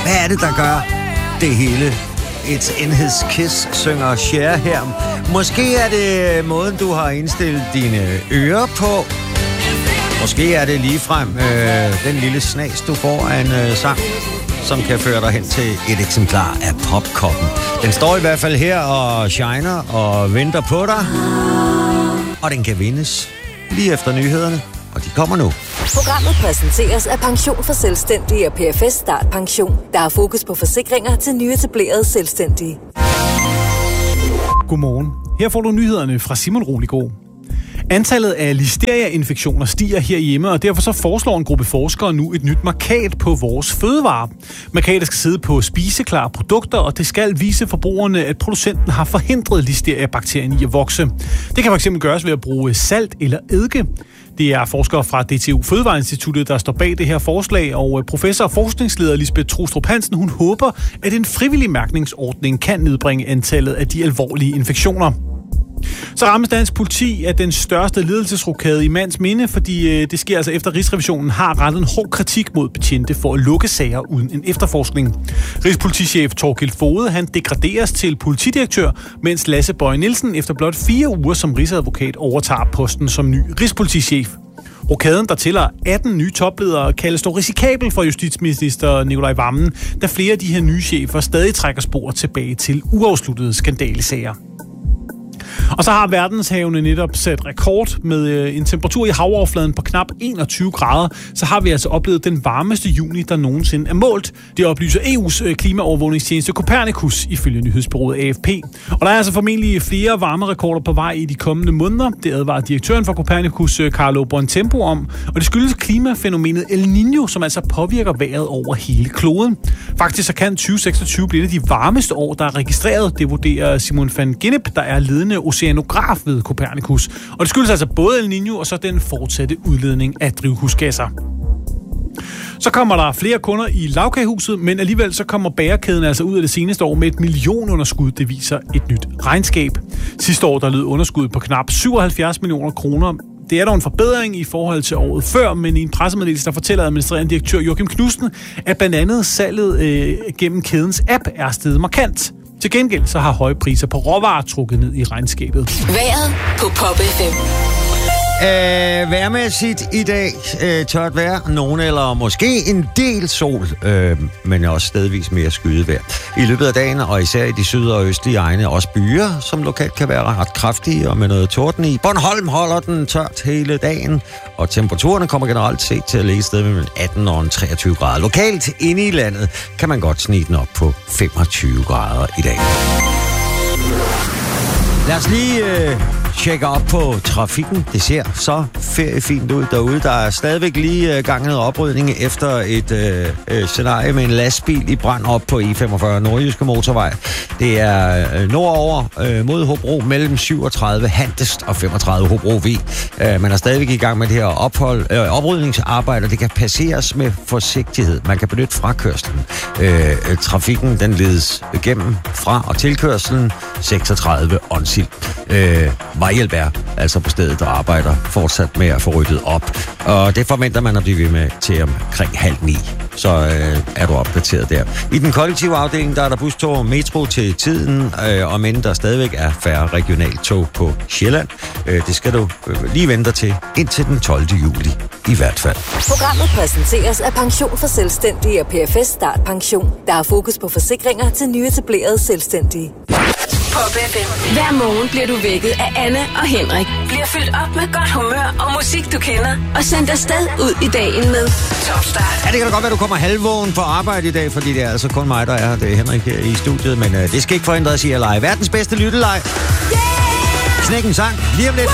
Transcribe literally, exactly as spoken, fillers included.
Hvad er det, der gør det hele? It's in his kiss, synger Cher her. Måske er det måden, du har indstillet dine ører på. Måske er det ligefrem øh, den lille snas, du får af en øh, sang, som kan føre dig hen til et eksemplar af Popkoppen. Den står i hvert fald her og shiner og venter på dig. Og den kan vindes lige efter nyhederne, og de kommer nu. Programmet præsenteres af Pension for Selvstændige og P F S Start Pension. Der er fokus på forsikringer til nyetablerede selvstændige. Godmorgen. Her får du nyhederne fra Simon Roligård. Antallet af listeria-infektioner stiger herhjemme, og derfor så foreslår en gruppe forskere nu et nyt mærkat på vores fødevarer. Mærkatet skal sidde på spiseklare produkter, og det skal vise forbrugerne, at producenten har forhindret listeria-bakterien i at vokse. Det kan fx gøres ved at bruge salt eller eddike. Det er forskere fra D T U Fødevareinstituttet, der står bag det her forslag, og professor og forskningsleder Lisbeth Trostrup Hansen, hun håber, at en frivillig mærkningsordning kan nedbringe antallet af de alvorlige infektioner. Så rammes dansk politi af den største ledelsesrokade i mands minde, fordi det sker altså efter Rigsrevisionen har rettet en hård kritik mod betjente for at lukke sager uden en efterforskning. Rigspolitichef Thorkild Foged, han degraderes til politidirektør, mens Lasse Bøje Nielsen efter blot fire uger som rigsadvokat overtager posten som ny rigspolitichef. Rokaden, der tæller atten nye topledere, kaldes dog risikabel for justitsminister Nicolai Wammen, da flere af de her nye chefer stadig trækker spor tilbage til uafsluttede skandalesager. Og så har verdenshavene netop sat rekord med en temperatur i havoverfladen på knap enogtyve grader. Så har vi altså oplevet den varmeste juni, der nogensinde er målt. Det oplyser E U's klimaovervågningstjeneste Copernicus ifølge nyhedsbureauet A F P. Og der er altså formentlig flere varmerekorder på vej i de kommende måneder. Det advarer direktøren for Copernicus, Carlo Bontempo, om. Og det skyldes klimafænomenet El Niño, som altså påvirker vejret over hele kloden. Faktisk så kan tyve seksogtyve blive de varmeste år, der er registreret. Det vurderer Simon van Gennep, der er ledende oceanograf ved Copernicus. Og det skyldes altså både El Niño og så den fortsatte udledning af drivhusgasser. Så kommer der flere kunder i lavkagehuset, men alligevel så kommer bagerkæden altså ud af det seneste år med et millionunderskud. Det viser et nyt regnskab. Sidste år der lød underskuddet på knap syvoghalvfjerds millioner kroner. Det er dog en forbedring i forhold til året før, men i en pressemeddelelse, der fortæller administrerende direktør Joachim Knudsen, at blandt andet salget øh, gennem kædens app er steget markant. Til gengæld så har høje priser på råvarer trukket ned i regnskabet. Vejret på Pop F M. Øh, vejrmæssigt i dag, øh, tørt vejr, nogen eller måske en del sol, øh, men også stedvis mere skydevejr. I løbet af dagen, og især i de syd- og østlige egne, også byer, som lokalt kan være ret kraftige og med noget torden i. Bornholm holder den tørt hele dagen, og temperaturerne kommer generelt set til at ligge et sted mellem atten og treogtyve grader. Lokalt inde i landet kan man godt snige den op på femogtyve grader i dag. Lad os lige øh, tjekke op på trafikken. Det ser så feriefint ud derude. Der er stadigvæk lige øh, gang noget oprydning efter et øh, øh, scenarie med en lastbil i brand op på E femogfyrre Nordjyske Motorvej. Det er øh, nordover øh, mod Hobro mellem syvogtredive Handest og femogtredive Hobro V. Øh, man er stadigvæk i gang med det her ophold, øh, oprydningsarbejde. Det kan passeres med forsigtighed. Man kan benytte frakørslen. Øh, trafikken den ledes igennem fra og tilkørslen seksogtredive Onsild. Øh, Vejhjælp er altså på stedet, der arbejder fortsat med at få ryddet op. Og det forventer man at blive ved med til omkring halv ni. Så øh, er du opdateret der. I den kollektive afdeling, der er der bustog og metro til tiden, øh, og men der stadigvæk er færre regionaltog på Sjælland. Øh, det skal du øh, lige vente til indtil den tolvte juli i hvert fald. Programmet præsenteres af Pension for Selvstændige og P F S Start Pension. Der er fokus på forsikringer til nyetablerede selvstændige. Pop F M. Hver morgen bliver du vækket af Anne og Henrik. Bliver fyldt op med godt humør og musik, du kender. Og sendt afsted ud i dagen med Top Start. Ja, det kan da godt være, du kommer halvvågen på arbejde i dag, fordi det er altså kun mig, der er her. Det er Henrik her i studiet, men øh, det skal ikke forhindre os i at lege verdens bedste lyttelej. Yeah! Knækken sang lige om lidt.